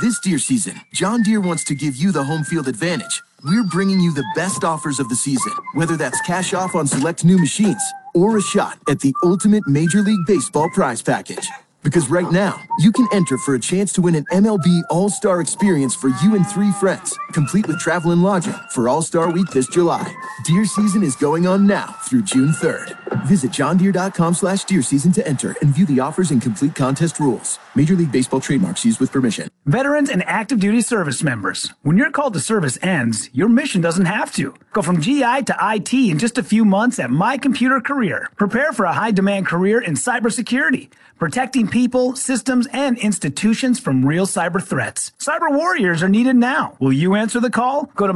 This deer season, John Deere wants to give you the home field advantage. We're bringing you the best offers of the season, whether that's cash off on select new machines or a shot at the ultimate Major League Baseball prize package. Because right now, you can enter for a chance to win an MLB All-Star experience for you and 3 friends, complete with travel and lodging for All-Star Week this July. Deer season is going on now through June 3rd. Visit johndeere.com/deer season to enter and view the offers and complete contest rules. Major League Baseball trademarks used with permission. Veterans and active duty service members, when your call to service ends, your mission doesn't have to. Go from GI to IT in just a few months at My Computer Career. Prepare for a high-demand career in cybersecurity, protecting people, systems, and institutions from real cyber threats. Cyber warriors are needed now. Will you answer the call? Go to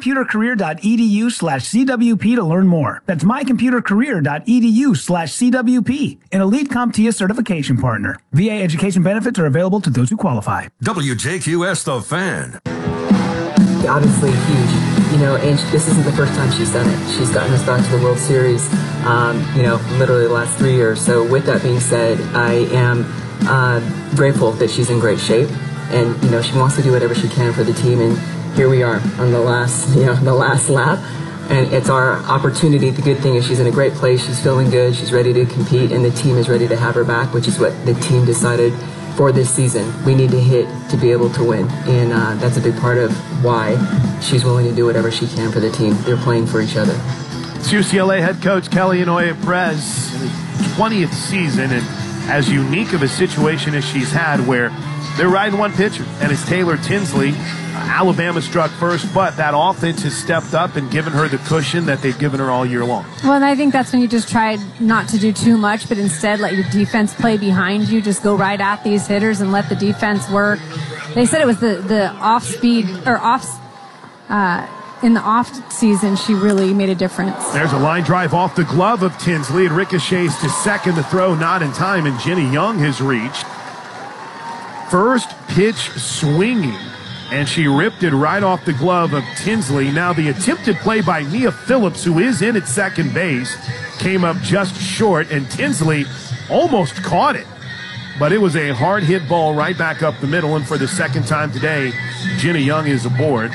mycomputercareer.edu/CWP to learn more. That's mycomputercareer.edu/CWP, an elite CompTIA certification partner. VA education benefits are available to those who qualify. WJQS The Fan. Obviously huge, and this isn't the first time she's done it. She's gotten us back to the World Series, literally the last 3 years. So with that being said, I am grateful that she's in great shape, and she wants to do whatever she can for the team. And here we are on the last lap, and it's our opportunity. The good thing is she's in a great place. She's feeling good. She's ready to compete, and the team is ready to have her back, which is what the team decided for this season. We need to hit to be able to win, and that's a big part of why she's willing to do whatever she can for the team. They're playing for each other. It's UCLA head coach Kelly Inouye Perez in his 20th season, and as unique of a situation as she's had where they're riding one pitcher, and it's Taylor Tinsley. Alabama struck first, but that offense has stepped up and given her the cushion that they've given her all year long. Well, and I think that's when you just try not to do too much, but instead let your defense play behind you. Just go right at these hitters and let the defense work. They said it was the off speed or in the off season, she really made a difference. There's a line drive off the glove of Tinsley. It ricochets to second. The throw not in time, and Jenny Young has reached. First pitch swinging, and she ripped it right off the glove of Tinsley. Now the attempted play by Mia Phillips, who is in at second base, came up just short, and Tinsley almost caught it. But it was a hard hit ball right back up the middle, and for the second time today, Jenny Young is aboard.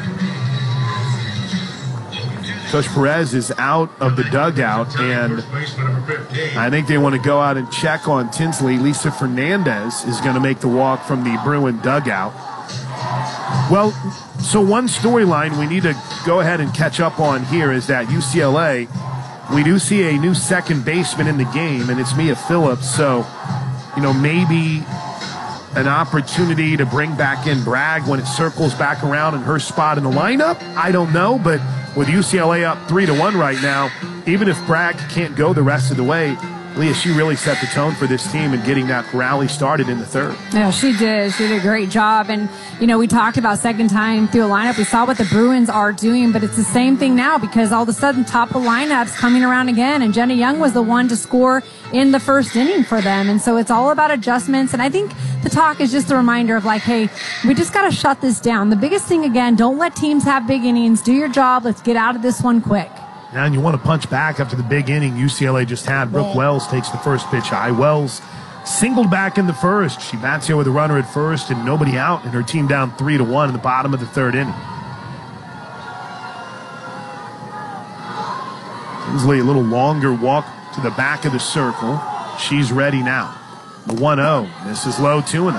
Coach Perez is out of the dugout, and I think they want to go out and check on Tinsley. Lisa Fernandez is going to make the walk from the Bruin dugout. Well, so one storyline we need to go ahead and catch up on here is that UCLA, we do see a new second baseman in the game, and it's Mia Phillips. So, maybe an opportunity to bring back in Bragg when it circles back around in her spot in the lineup. I don't know, but with UCLA up 3-1 right now, even if Bragg can't go the rest of the way, Leah, she really set the tone for this team and getting that rally started in the third. Yeah, she did. She did a great job. And, we talked about second time through a lineup. We saw what the Bruins are doing, but it's the same thing now because all of a sudden top of lineups coming around again. And Jenny Young was the one to score in the first inning for them. And so it's all about adjustments. And I think the talk is just a reminder of hey, we just got to shut this down. The biggest thing, again, don't let teams have big innings. Do your job. Let's get out of this one quick. And you want to punch back after the big inning UCLA just had. Brooke Wells takes the first pitch high. Wells singled back in the first. She bats here with a runner at first and nobody out, and her team down 3-1 in the bottom of the third inning. Tinsley, a little longer walk to the back of the circle. She's ready now. The 1-0. This is low, 2-0.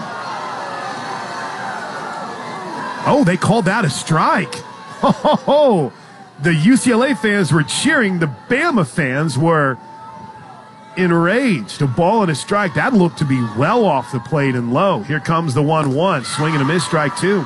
Oh, they called that a strike. Oh, the UCLA fans were cheering. The Bama fans were enraged. A ball and a strike. That looked to be well off the plate and low. Here comes the 1-1. Swing and a miss, strike 2.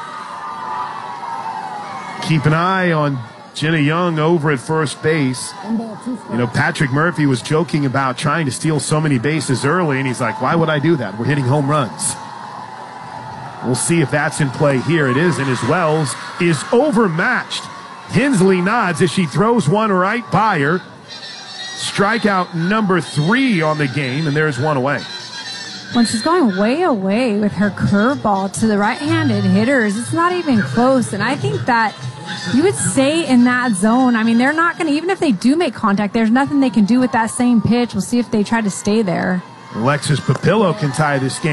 Keep an eye on Jenny Young over at first base. Patrick Murphy was joking about trying to steal so many bases early, and he's like, why would I do that? We're hitting home runs. We'll see if that's in play here. It is, and as Wells is overmatched. Tinsley nods as she throws one right by her. Strikeout number 3 on the game, and there's one away. When she's going way away with her curveball to the right-handed hitters, it's not even close. And I think that you would stay in that zone. I mean, they're not going to, even if they do make contact, there's nothing they can do with that same pitch. We'll see if they try to stay there. Alexis Papillo can tie this game.